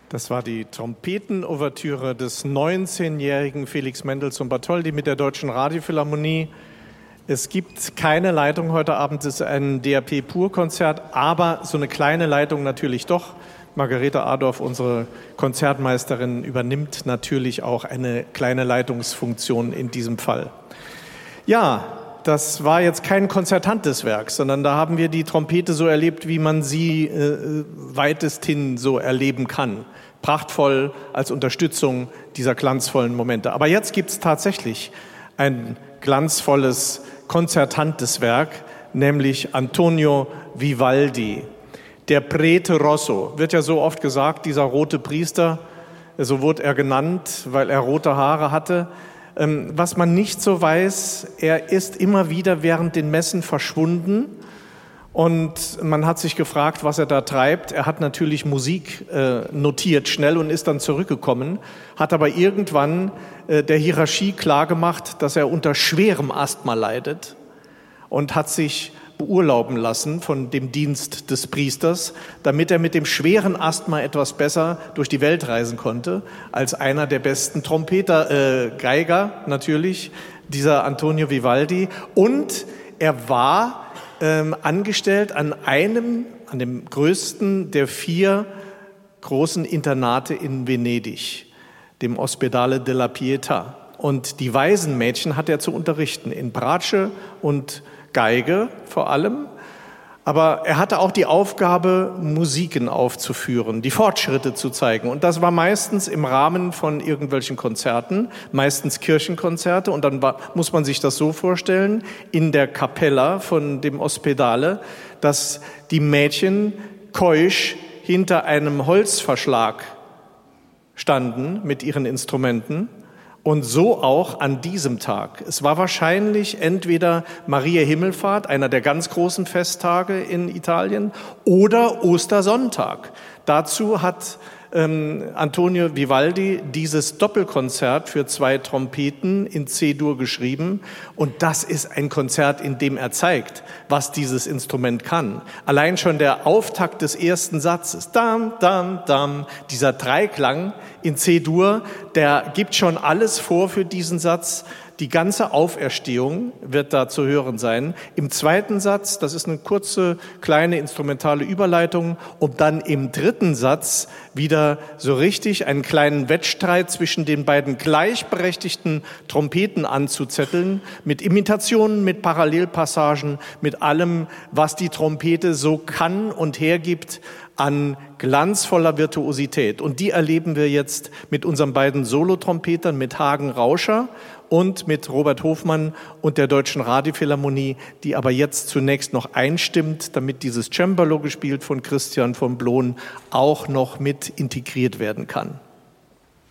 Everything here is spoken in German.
Das war die Trompetenouvertüre des 19-jährigen Felix Mendelssohn Bartholdy mit der Deutschen Radiophilharmonie. Es gibt keine Leitung heute Abend, es ist ein DAP-Pur-Konzert, aber so eine kleine Leitung natürlich doch. Margarete Adorf, unsere Konzertmeisterin, übernimmt natürlich auch eine kleine Leitungsfunktion in diesem Fall. Ja, das war jetzt kein konzertantes Werk, sondern da haben wir die Trompete so erlebt, wie man sie weitesthin so erleben kann. Prachtvoll als Unterstützung dieser glanzvollen Momente. Aber jetzt gibt es tatsächlich ein glanzvolles, konzertantes Werk, nämlich Antonio Vivaldi. Der Prete Rosso, wird ja so oft gesagt, dieser rote Priester, so wurde er genannt, weil er rote Haare hatte. Was man nicht so weiß, er ist immer wieder während den Messen verschwunden und man hat sich gefragt, was er da treibt. Er hat natürlich Musik notiert schnell und ist dann zurückgekommen, hat aber irgendwann der Hierarchie klargemacht, dass er unter schwerem Asthma leidet und hat sich beurlauben lassen von dem Dienst des Priesters, damit er mit dem schweren Asthma etwas besser durch die Welt reisen konnte, als einer der besten Geiger natürlich, dieser Antonio Vivaldi. Und er war angestellt an dem größten der 4 großen Internate in Venedig, dem Ospedale della Pietà. Und die Waisenmädchen hat er zu unterrichten in Bratsche und Geige vor allem, aber er hatte auch die Aufgabe, Musiken aufzuführen, die Fortschritte zu zeigen. Und das war meistens im Rahmen von irgendwelchen Konzerten, meistens Kirchenkonzerte. Und dann muss man sich das so vorstellen, in der Kapella von dem Ospedale, dass die Mädchen keusch hinter einem Holzverschlag standen mit ihren Instrumenten. Und so auch an diesem Tag. Es war wahrscheinlich entweder Maria Himmelfahrt, einer der ganz großen Festtage in Italien, oder Ostersonntag. Dazu hat Antonio Vivaldi dieses Doppelkonzert für 2 Trompeten in C-Dur geschrieben. Und das ist ein Konzert, in dem er zeigt, was dieses Instrument kann. Allein schon der Auftakt des ersten Satzes, dam, dam, dam, dieser Dreiklang in C-Dur, der gibt schon alles vor für diesen Satz. Die ganze Auferstehung wird da zu hören sein. Im zweiten Satz, das ist eine kurze, kleine instrumentale Überleitung, um dann im dritten Satz wieder so richtig einen kleinen Wettstreit zwischen den beiden gleichberechtigten Trompeten anzuzetteln, mit Imitationen, mit Parallelpassagen, mit allem, was die Trompete so kann und hergibt an glanzvoller Virtuosität. Und die erleben wir jetzt mit unseren beiden Solotrompetern, mit Hagen Rauscher und mit Robert Hofmann und der Deutschen Radiophilharmonie, die aber jetzt zunächst noch einstimmt, damit dieses Cembalo, gespielt von Christian von Blohm, auch noch mit integriert werden kann.